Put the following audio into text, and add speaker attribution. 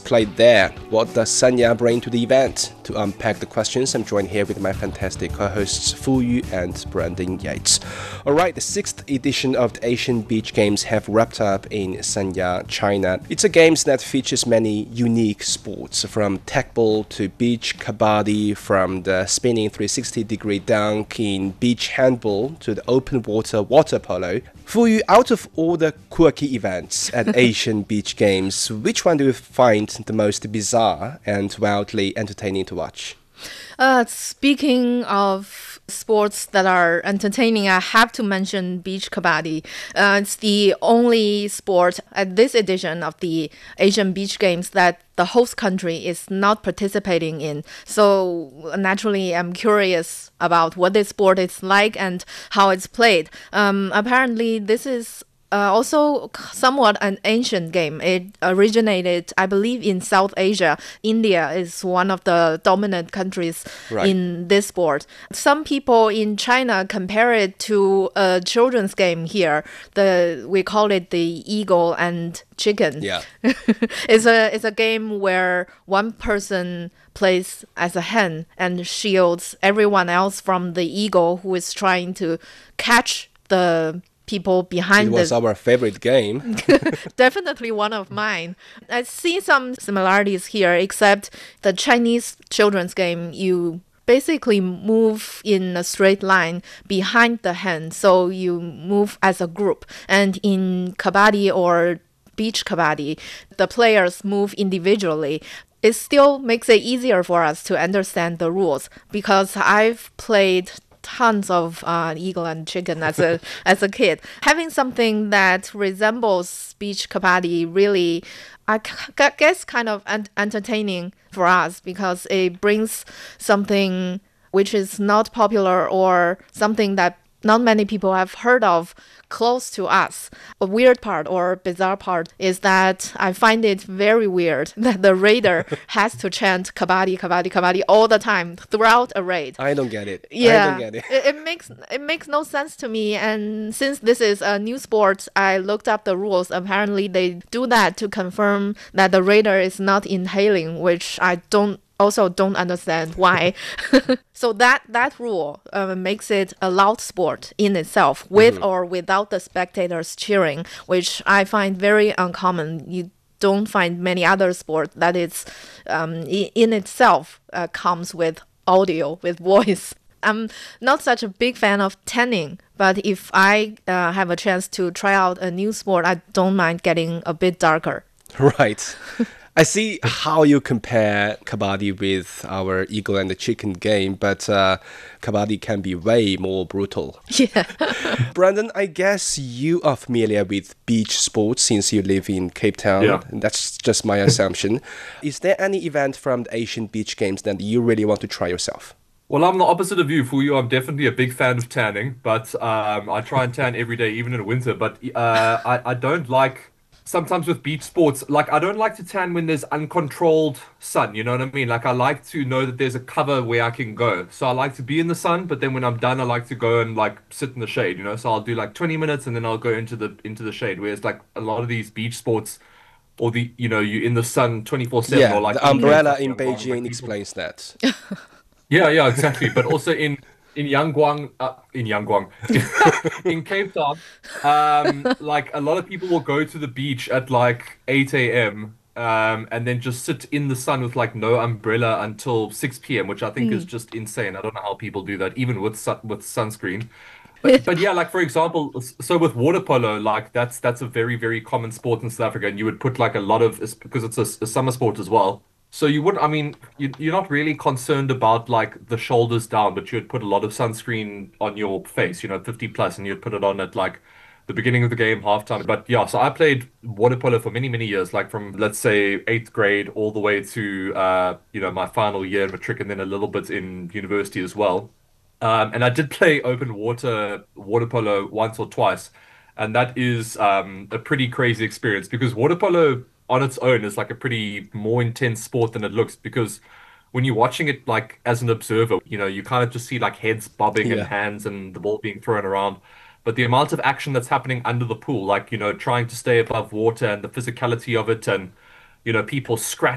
Speaker 1: played there? What does Sanya bring to the event? To unpack the questions, I'm joined here with my fantastic co-hosts Fu Yu and Brandon Yates. Alright, the 6th edition of the Asian Beach Games have wrapped up in Sanya, China. It's a games that features many unique sports, from tacball to beach kabaddi, from the spinning 360-degree dunk in beach handball to the open water polo. For you, out of all the quirky events at Asian Beach Games, which one do you find the most bizarre and wildly entertaining to watch?
Speaker 2: Speaking of sports that are entertaining, I have to mention beach kabaddi. It's the only sport at this edition of the Asian Beach Games that the host country is not participating in. So naturally, I'm curious about what this sport is like and how it's played. Apparently, this is also somewhat an ancient game. It originated, I believe, in South Asia. India is one of the dominant countries in this sport. Some people in China compare it to a children's game here. We call it the eagle and chicken.
Speaker 1: Yeah.
Speaker 2: It's a game where one person plays as a hen and shields everyone else from the eagle who is trying to catch the people behind.
Speaker 1: It was our favorite game.
Speaker 2: Definitely one of mine. I see some similarities here, except the Chinese children's game, you basically move in a straight line behind the hen, so you move as a group. And in kabaddi or beach kabaddi, the players move individually. It still makes it easier for us to understand the rules, because I've played tons of eagle and chicken as a kid. Having something that resembles beach kabaddi really, I guess, kind of entertaining for us, because it brings something which is not popular or something that not many people have heard of close to us. A weird part or bizarre part is that I find it very weird that the raider has to chant kabaddi, kabaddi, kabaddi all the time throughout a raid.
Speaker 1: I don't get it.
Speaker 2: Yeah,
Speaker 1: I don't get it.
Speaker 2: It makes no sense to me. And since this is a new sport, I looked up the rules. Apparently, they do that to confirm that the raider is not inhaling, which I don't understand why. So that rule makes it a loud sport in itself, with or without the spectators cheering, which I find very uncommon. You don't find many other sports that it's in itself comes with audio, with voice. I'm not such a big fan of tanning, but if I have a chance to try out a new sport, I don't mind getting a bit darker.
Speaker 1: Right. I see how you compare kabaddi with our eagle and the chicken game, but kabaddi can be way more brutal.
Speaker 2: Yeah.
Speaker 1: Brandon, I guess you are familiar with beach sports since you live in Cape Town.
Speaker 3: Yeah.
Speaker 1: That's just my assumption. Is there any event from the Asian Beach Games that you really want to try yourself?
Speaker 3: Well, I'm the opposite of you, Fuyu. I'm definitely a big fan of tanning, but I try and tan every day, even in winter. But I don't like... Sometimes with beach sports, like, I don't like to tan when there's uncontrolled sun, you know what I mean? Like, I like to know that there's a cover where I can go. So I like to be in the sun, but then when I'm done, I like to go and like sit in the shade, you know? So I'll do like 20 minutes and then I'll go into the shade. Whereas like a lot of these beach sports, or you're in the sun 24/7,
Speaker 1: Yeah,
Speaker 3: or like
Speaker 1: the umbrella in
Speaker 3: Yangon,
Speaker 1: Beijing
Speaker 3: like,
Speaker 1: explains that.
Speaker 3: Yeah, exactly. But also in Yangon, in Cape Town, like a lot of people will go to the beach at like 8 a.m. And then just sit in the sun with like no umbrella until 6 p.m., which I think is just insane. I don't know how people do that, even with sunscreen. But yeah, like for example, so with water polo, like that's a very, very common sport in South Africa, and you would put like a lot of, because it's a summer sport as well. So you're not really concerned about like the shoulders down, but you'd put a lot of sunscreen on your face, 50 plus, and you'd put it on at like the beginning of the game, halftime. But yeah, so I played water polo for many, many years, like from, let's say, 8th grade all the way to, my final year in matric, and then a little bit in university as well. And I did play open water polo once or twice. And that is a pretty crazy experience, because water polo on its own is like a pretty more intense sport than it looks, because when you're watching it like as an observer, you kind of just see like heads bobbing and hands and the ball being thrown around. But the amount of action that's happening under the pool, like, trying to stay above water, and the physicality of it, and, people scratching